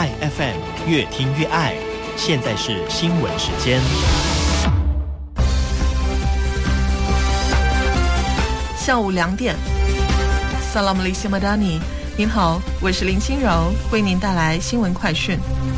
爱 FM， 越听越爱。现在是新闻时间。 下午2点 Salam Malaysia Madani， 您好，我是林心柔，为您带来新闻快讯。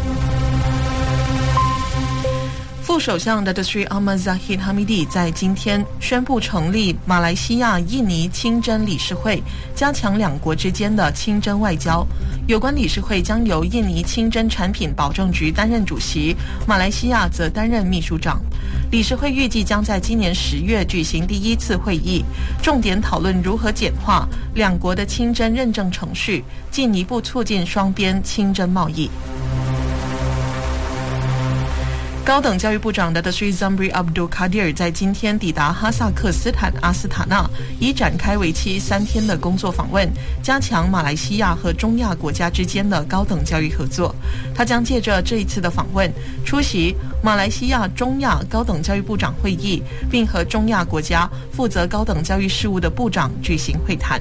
副首相的 Dr. Ahmad Zahid Hamidi 在今天宣布成立马来西亚印尼清真理事会，加强两国之间的清真外交。有关理事会将由印尼清真产品保证局担任主席，马来西亚则担任秘书长。理事会预计将在今年10月举行第1次会议，重点讨论如何简化两国的清真认证程序，进一步促进双边清真贸易。高等教育部长的 Dr. Zamri Abdul Kadir 在今天抵达哈萨克斯坦阿斯塔纳，以展开为期3天的工作访问，加强马来西亚和中亚国家之间的高等教育合作。他将借着这一次的访问，出席马来西亚中亚高等教育部长会议，并和中亚国家负责高等教育事务的部长举行会谈。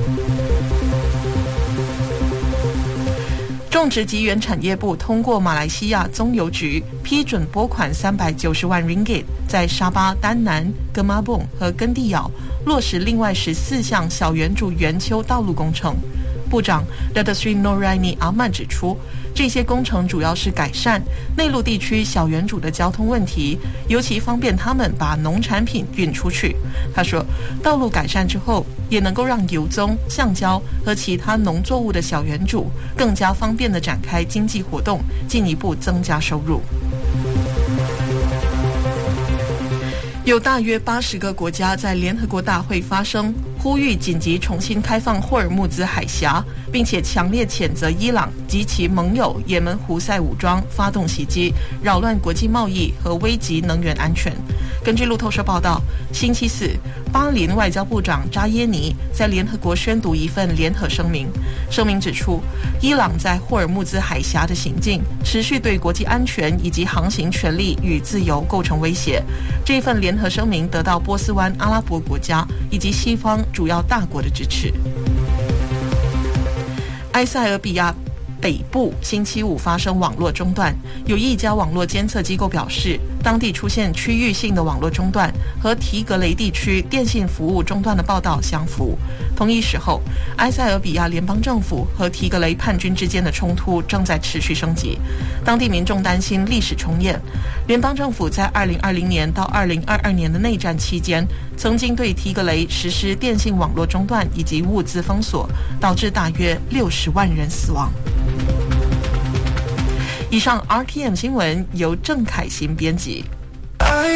种植及原产业部通过马来西亚棕油局批准拨款390万 ringgit， 在沙巴、丹南、格马蹦和根蒂咬落实另外14项小圆柱圆丘道路工程。部长 Dr. Sri Noraini Ahmad 指出，这些工程主要是改善内陆地区小圆主的交通问题，尤其方便他们把农产品运出去。他说，道路改善之后，也能够让油棕、橡胶和其他农作物的小圆主更加方便地展开经济活动，进一步增加收入。有大约80个国家在联合国大会发声，呼吁紧急重新开放霍尔木兹海峡，并且强烈谴责伊朗及其盟友也门胡塞武装发动袭击，扰乱国际贸易和危及能源安全。根据路透社报道，星期四，巴林外交部长扎耶尼在联合国宣读一份联合声明。声明指出，伊朗在霍尔木兹海峡的行径持续对国际安全以及航行权利与自由构成威胁。这份联合声明得到波斯湾阿拉伯国家以及西方主要大国的支持。埃塞俄比亚北部星期五发生网络中断，有一家网络监测机构表示，当地出现区域性的网络中断，和提格雷地区电信服务中断的报道相符。同一时候，埃塞俄比亚联邦政府和提格雷叛军之间的冲突正在持续升级，当地民众担心历史重演。联邦政府在2020年到2022年的内战期间，曾经对提格雷实施电信网络中断以及物资封锁，导致大约60万人死亡。以上 RTM 新闻由郑凯欣编辑。